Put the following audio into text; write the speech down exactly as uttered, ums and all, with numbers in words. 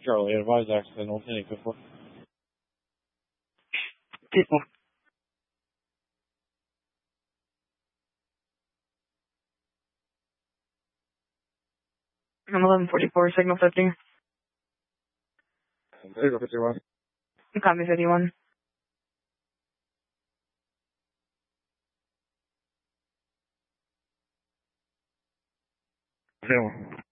Charlie, advise accident, Lieutenant Cooper. People. I'm eleven forty-four, signal fifty. Signal fifty-one. Copy fifty-one. Zero.